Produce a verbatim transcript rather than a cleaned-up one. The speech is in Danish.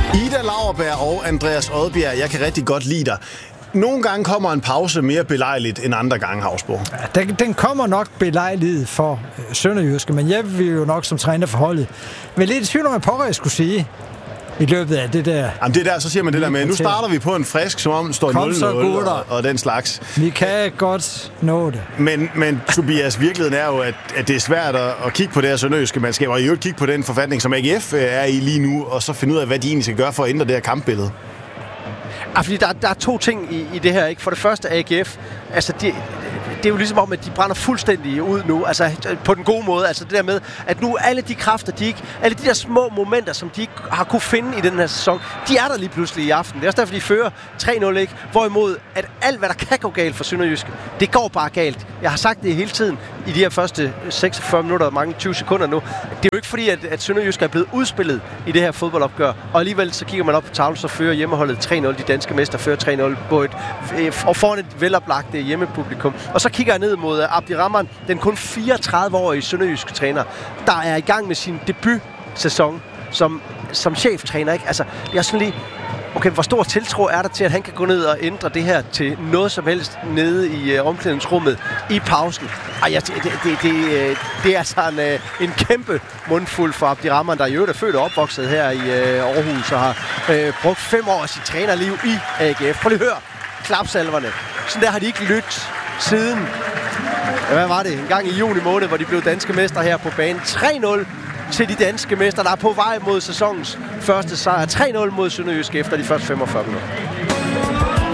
Ida Lauerberg og Andreas Odbjerg, jeg kan rigtig godt lide dig. Nogle gange kommer en pause mere belejligt end andre gange, Hausbo. Ja, den, den kommer nok belejligt for øh, Sønderjyske, men jeg vil jo nok som træner for holdet. Men lidt i tvivl om, hvad pokker jeg skulle sige i løbet af det der. Jamen det der, så siger man det der med, nu starter vi på en frisk, som om står nul nul og, og den slags. Vi kan godt nå det. Men, men Tobias, virkeligheden er jo, at, at det er svært at, at kigge på det her sønderjyske mandskab, og i øvrigt kigge på den forfatning, som A G F er i lige nu, og så finde ud af, hvad de egentlig skal gøre for at ændre det her kampbillede. Ja, fordi der, der er to ting i, i det her, ikke? For det første A G F, altså de, det er jo ligesom om, at de brænder fuldstændig ud nu, altså på den gode måde, altså det der med, at nu alle de kræfter, de ikke, alle de der små momenter, som de ikke har kunne finde i den her sæson, de er der lige pludselig i aften. Det er også derfor, de fører tre nul, ikke? Hvorimod, at alt, hvad der kan gå galt for Sønderjysk, det går bare galt. Jeg har sagt det hele tiden i de her første seksogfyrre minutter og mange tyve sekunder nu. Det er jo ikke fordi, at, at Sønderjysk er blevet udspillet i det her fodboldopgør, og alligevel så kigger man op på tavlen, så fører hjemmeholdet tre nul, de danske mester fører tre nul på et, og foran et veloplagt hjemmepublikum. Og så kigger jeg ned mod Abdirahman, den kun fireogtredive-årige sønderjyske træner, der er i gang med sin debutsæson som, som cheftræner, ikke? Altså, det er sådan lige, okay, hvor stor tiltro er der til, at han kan gå ned og ændre det her til noget som helst nede i uh, omklædningsrummet i pausen? Ej, ja, det, det, det, det, det er altså en, uh, en kæmpe mundfuld for Abdirahman, der i øvrigt er født og opvokset her i uh, Aarhus og har uh, brugt fem år af sit trænerliv i A G F. Prøv lige at høre klapsalverne. Sådan der har de ikke lyttet siden, ja, hvad var det, en gang i juni måned, hvor de blev danske mestre her på banen. tre nul til de danske mestre, der er på vej mod sæsonens første sejr. tre nul mod Sønderjysk efter de første femogfyrre minutter.